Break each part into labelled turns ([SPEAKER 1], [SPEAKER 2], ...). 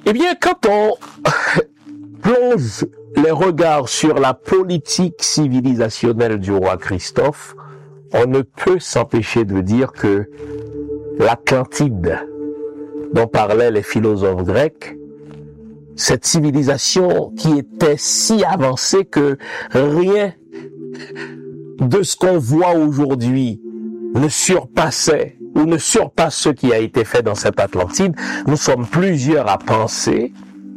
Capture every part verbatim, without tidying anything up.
[SPEAKER 1] Eh bien, quand on plonge les regards sur la politique civilisationnelle du roi Christophe, on ne peut s'empêcher de dire que l'Atlantide dont parlaient les philosophes grecs, cette civilisation qui était si avancée que rien de ce qu'on voit aujourd'hui ne surpassait ou ne surpasse ce qui a été fait dans cette Atlantide, nous sommes plusieurs à penser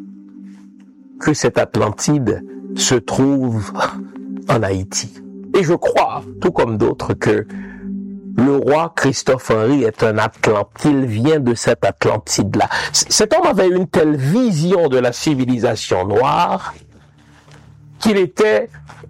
[SPEAKER 1] que cette Atlantide se trouve en Haïti. Et je crois, tout comme d'autres, que le roi Christophe Henri est un Atlante, qu'il vient de cette Atlantide-là. Cet homme avait une telle vision de la civilisation noire qu'il était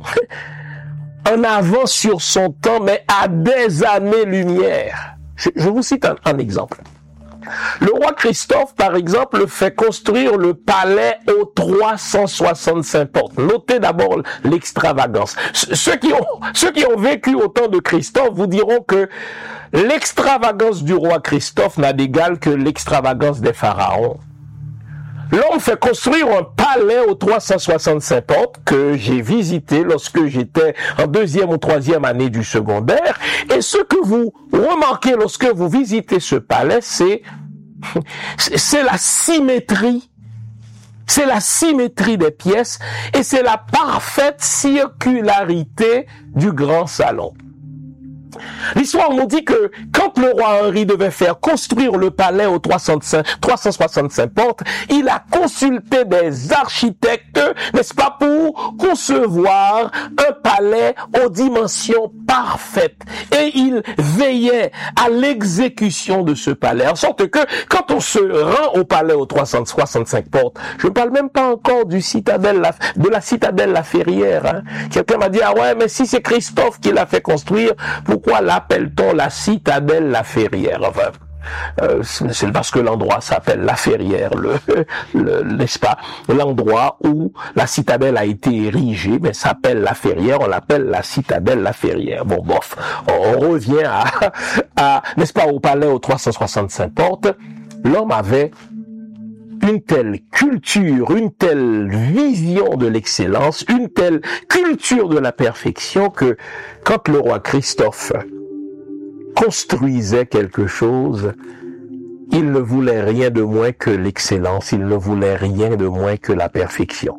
[SPEAKER 1] en avance sur son temps, mais à des années-lumière. Je, je vous cite un, un exemple. Le roi Christophe, par exemple, fait construire le palais aux trois cent soixante-cinq portes. Notez d'abord l'extravagance. Ceux qui ont, ceux qui ont vécu au temps de Christophe vous diront que l'extravagance du roi Christophe n'a d'égal que l'extravagance des pharaons. L'homme fait construire un palais aux trois cent soixante-cinq portes que j'ai visité lorsque j'étais en deuxième ou troisième année du secondaire. Et ce que vous remarquez lorsque vous visitez ce palais, c'est, c'est la symétrie. C'est la symétrie des pièces et c'est la parfaite circularité du grand salon. L'histoire nous dit que quand le roi Henri devait faire construire le palais aux trois cent soixante-cinq portes, il a consulté des architectes, n'est-ce pas, pour concevoir un palais aux dimensions parfaites. Et il veillait à l'exécution de ce palais. En sorte que quand on se rend au palais aux trois cent soixante-cinq portes, je ne parle même pas encore du citadelle, de la citadelle La Ferrière. Hein. Quelqu'un m'a dit, ah ouais, mais si c'est Christophe qui l'a fait construire, pourquoi l'appelle-t-on la citadelle La Ferrière? Enfin, euh, c'est parce que l'endroit s'appelle La Ferrière, le, le, n'est-ce pas? L'endroit où la citadelle a été érigée, mais s'appelle La Ferrière, on l'appelle la citadelle La Ferrière. Bon, bof, on revient à, à n'est-ce pas, au palais aux trois cent soixante-cinq portes. L'homme avait une telle culture, une telle vision de l'excellence, une telle culture de la perfection que quand le roi Christophe construisait quelque chose, il ne voulait rien de moins que l'excellence, il ne voulait rien de moins que la perfection.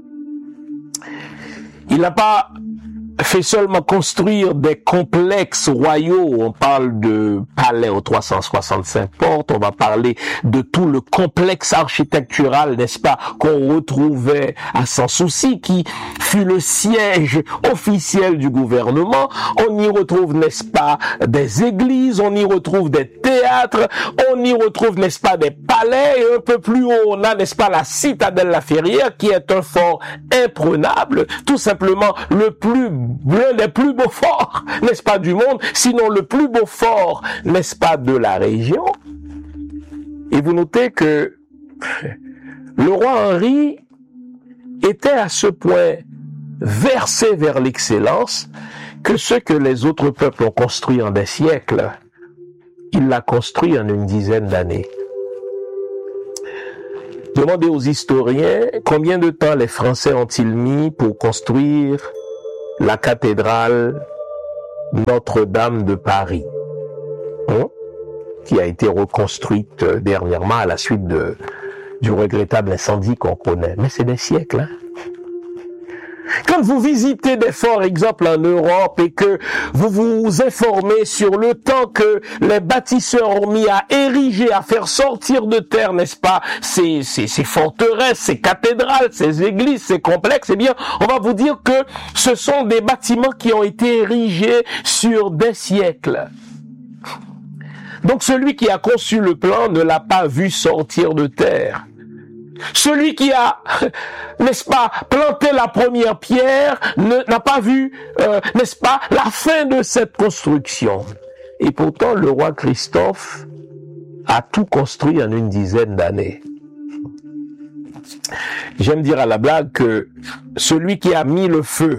[SPEAKER 1] Il n'a pas fait seulement construire des complexes royaux. On parle de palais aux trois cent soixante-cinq portes, on va parler de tout le complexe architectural, n'est-ce pas, qu'on retrouvait à Sans-Souci, qui fut le siège officiel du gouvernement. On y retrouve, n'est-ce pas, des églises, on y retrouve des théâtres, on y retrouve, n'est-ce pas, des palais, et un peu plus haut, on a, n'est-ce pas, la citadelle La Ferrière, qui est un fort imprenable, tout simplement le plus l'un des plus beaux forts, n'est-ce pas, du monde, sinon le plus beau fort, n'est-ce pas, de la région. Et vous notez que le roi Henri était à ce point versé vers l'excellence que ce que les autres peuples ont construit en des siècles, il l'a construit en une dizaine d'années. Demandez aux historiens combien de temps les Français ont-ils mis pour construire la cathédrale Notre-Dame de Paris, hein, qui a été reconstruite dernièrement à la suite de, du regrettable incendie qu'on connaît. Mais c'est des siècles, hein. Quand vous visitez des forts exemples en Europe et que vous vous informez sur le temps que les bâtisseurs ont mis à ériger, à faire sortir de terre, n'est-ce pas, ces, ces, ces forteresses, ces cathédrales, ces églises, ces complexes, eh bien, on va vous dire que ce sont des bâtiments qui ont été érigés sur des siècles. Donc celui qui a conçu le plan ne l'a pas vu sortir de terre. Celui qui a, n'est-ce pas, planté la première pierre ne, n'a pas vu, euh, n'est-ce pas, la fin de cette construction. Et pourtant, le roi Christophe a tout construit en une dizaine d'années. J'aime dire à la blague que celui qui a mis le feu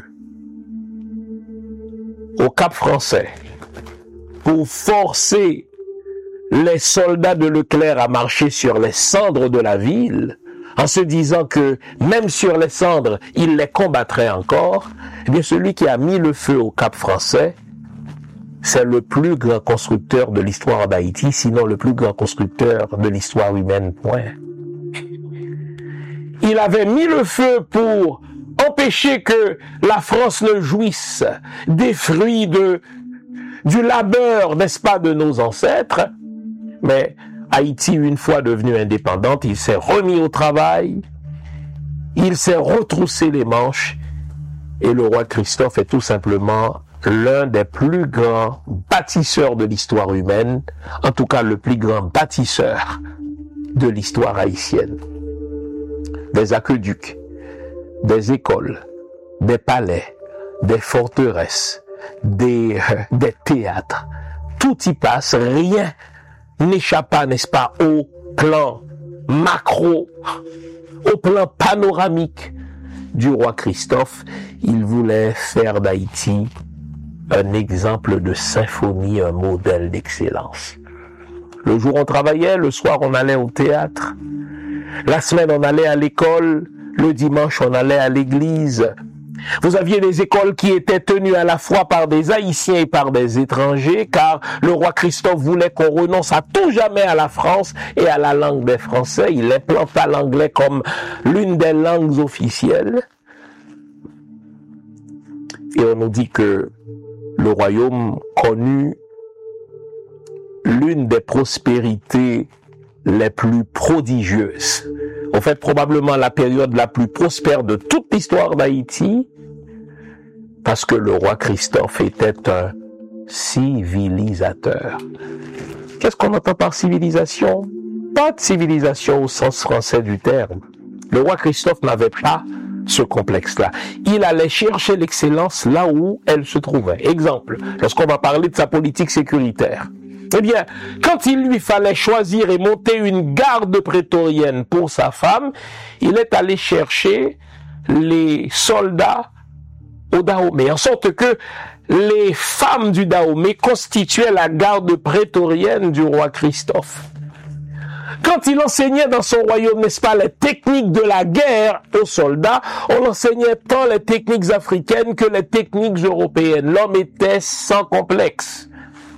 [SPEAKER 1] au Cap Français pour forcer les soldats de Leclerc à marcher sur les cendres de la ville, en se disant que même sur les cendres, il les combattrait encore, eh bien celui qui a mis le feu au Cap Français, c'est le plus grand constructeur de l'histoire d'Haïti, sinon le plus grand constructeur de l'histoire humaine, point. Il avait mis le feu pour empêcher que la France ne jouisse des fruits de, du labeur, n'est-ce pas, de nos ancêtres. Mais Haïti, une fois devenue indépendante, il s'est remis au travail, il s'est retroussé les manches, et le roi Christophe est tout simplement l'un des plus grands bâtisseurs de l'histoire humaine, en tout cas le plus grand bâtisseur de l'histoire haïtienne. Des aqueducs, des écoles, des palais, des forteresses, des, euh, des théâtres, tout y passe, rien n'échappa, n'est-ce pas, au plan macro, au plan panoramique du roi Christophe. Il voulait faire d'Haïti un exemple de symphonie, un modèle d'excellence. Le jour on travaillait, le soir on allait au théâtre, la semaine on allait à l'école, le dimanche on allait à l'église. Vous aviez des écoles qui étaient tenues à la fois par des Haïtiens et par des étrangers, car le roi Christophe voulait qu'on renonce à tout jamais à la France et à la langue des Français. Il implanta l'anglais comme l'une des langues officielles. Et on nous dit que le royaume connut l'une des prospérités les plus prodigieuses. En fait, probablement la période la plus prospère de toute l'histoire d'Haïti, parce que le roi Christophe était un civilisateur. Qu'est-ce qu'on entend par civilisation? Pas de civilisation au sens français du terme. Le roi Christophe n'avait pas ce complexe-là. Il allait chercher l'excellence là où elle se trouvait. Exemple, lorsqu'on va parler de sa politique sécuritaire. Eh bien, quand il lui fallait choisir et monter une garde prétorienne pour sa femme, il est allé chercher les soldats au Dahomey, en sorte que les femmes du Dahomey constituaient la garde prétorienne du roi Christophe. Quand il enseignait dans son royaume, n'est-ce pas, les techniques de la guerre aux soldats, on enseignait tant les techniques africaines que les techniques européennes. L'homme était sans complexe.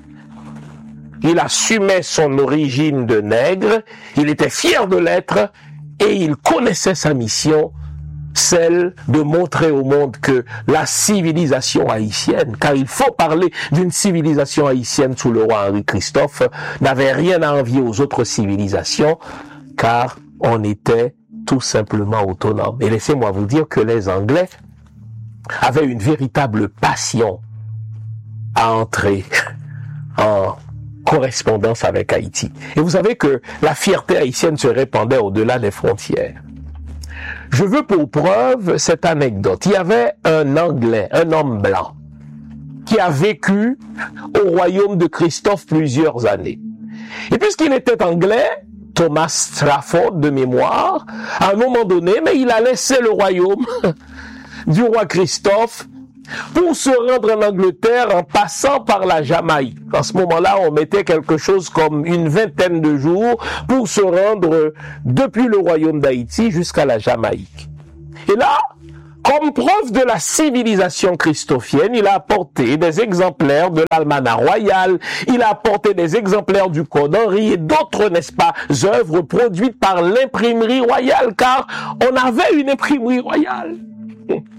[SPEAKER 1] Il assumait son origine de nègre, il était fier de l'être et il connaissait sa mission, celle de montrer au monde que la civilisation haïtienne, car il faut parler d'une civilisation haïtienne sous le roi Henri Christophe, n'avait rien à envier aux autres civilisations, car on était tout simplement autonome. Et laissez-moi vous dire que les Anglais avaient une véritable passion à entrer en correspondance avec Haïti. Et vous savez que la fierté haïtienne se répandait au-delà des frontières. Je veux pour preuve cette anecdote. Il y avait un Anglais, un homme blanc, qui a vécu au royaume de Christophe plusieurs années. Et puisqu'il était anglais, Thomas Strafford de mémoire, à un moment donné, mais il a laissé le royaume du roi Christophe pour se rendre en Angleterre en passant par la Jamaïque. En ce moment-là, on mettait quelque chose comme une vingtaine de jours pour se rendre depuis le royaume d'Haïti jusqu'à la Jamaïque. Et là, comme preuve de la civilisation christophienne, il a apporté des exemplaires de l'Almanach royal, il a apporté des exemplaires du Code Henri et d'autres, n'est-ce pas, œuvres produites par l'imprimerie royale, car on avait une imprimerie royale.